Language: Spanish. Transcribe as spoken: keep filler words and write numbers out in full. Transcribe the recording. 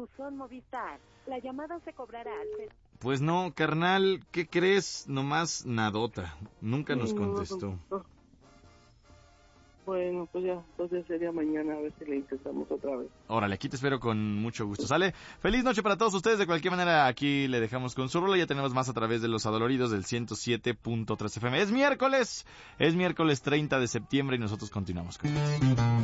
Buzón Movistar. La llamada se cobrará al... Pues no, carnal, ¿qué crees? Nomás nadota. Nunca nos contestó. No, no. Bueno, pues ya, entonces sería mañana a ver si le intentamos otra vez. Órale, aquí te espero con mucho gusto. ¿Sale? Feliz noche para todos ustedes. De cualquier manera, aquí le dejamos con su rola. Ya tenemos más a través de Los Adoloridos del ciento siete punto tres F M. Es miércoles, es miércoles treinta de septiembre y nosotros continuamos con